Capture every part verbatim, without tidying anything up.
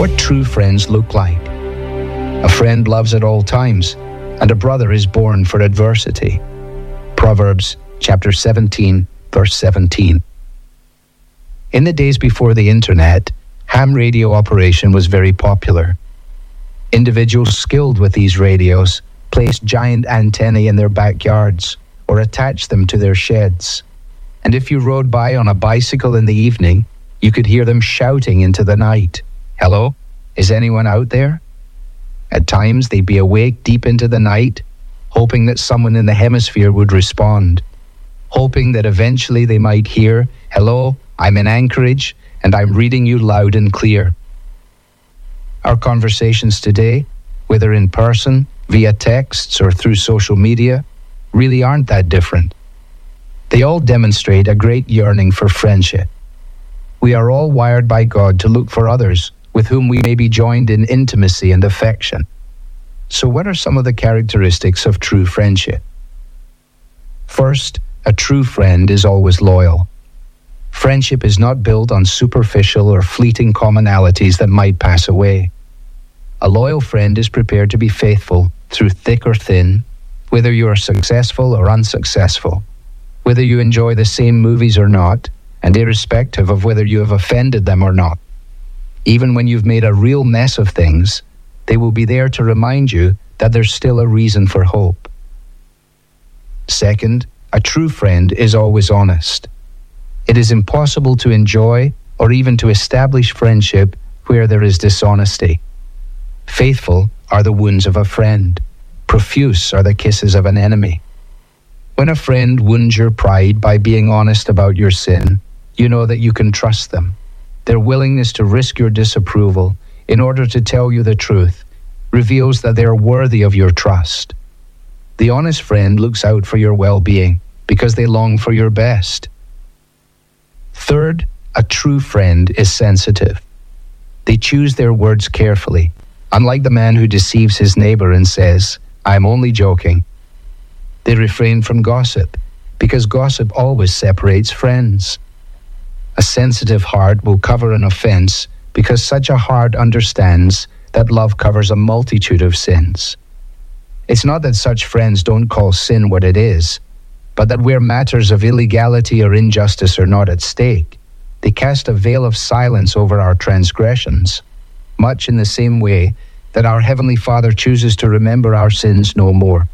what true friends look like. A friend loves at all times, and a brother is born for adversity. Proverbs chapter seventeen, verse seventeen. In the days before the internet, ham radio operation was very popular. Individuals skilled with these radios placed giant antennae in their backyards or attached them to their sheds. And if you rode by on a bicycle in the evening, you could hear them shouting into the night, "Hello? Is anyone out there?" At times, they'd be awake deep into the night, hoping that someone in the hemisphere would respond, hoping that eventually they might hear, "Hello, I'm in Anchorage, and I'm reading you loud and clear." Our conversations today, whether in person, via texts, or through social media, really aren't that different. They all demonstrate a great yearning for friendship. We are all wired by God to look for others with whom we may be joined in intimacy and affection. So what are some of the characteristics of true friendship? First, a true friend is always loyal. Friendship is not built on superficial or fleeting commonalities that might pass away. A loyal friend is prepared to be faithful through thick or thin, whether you are successful or unsuccessful, whether you enjoy the same movies or not, and irrespective of whether you have offended them or not. Even when you've made a real mess of things, they will be there to remind you that there's still a reason for hope. Second, a true friend is always honest. It is impossible to enjoy or even to establish friendship where there is dishonesty. Faithful are the wounds of a friend. Profuse are the kisses of an enemy. When a friend wounds your pride by being honest about your sin, you know that you can trust them. Their willingness to risk your disapproval in order to tell you the truth reveals that they are worthy of your trust. The honest friend looks out for your well-being because they long for your best. Third, a true friend is sensitive. They choose their words carefully, unlike the man who deceives his neighbor and says, "I'm only joking." They refrain from gossip because gossip always separates friends. A sensitive heart will cover an offense because such a heart understands that love covers a multitude of sins. It's not that such friends don't call sin what it is, but that where matters of illegality or injustice are not at stake, they cast a veil of silence over our transgressions, much in the same way that our Heavenly Father chooses to remember our sins no more.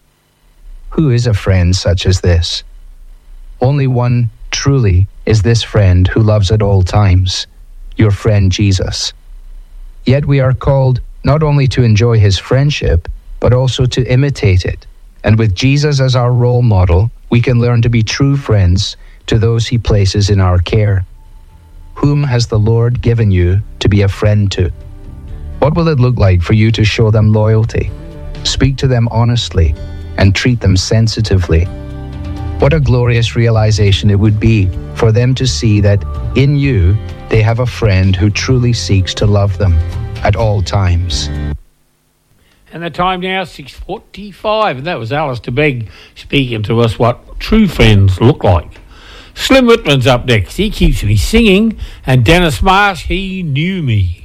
Who is a friend such as this? Only one truly is this friend who loves at all times, your friend Jesus. Yet we are called not only to enjoy his friendship, but also to imitate it. And with Jesus as our role model, we can learn to be true friends to those he places in our care. Whom has the Lord given you to be a friend to? What will it look like for you to show them loyalty, speak to them honestly, and treat them sensitively? What a glorious realization it would be for them to see that in you they have a friend who truly seeks to love them at all times. And the time now, six forty-five, and that was Alistair Begg speaking to us what true friends look like. Slim Whitman's up next. He keeps me singing, and Dennis Marsh, He Knew Me.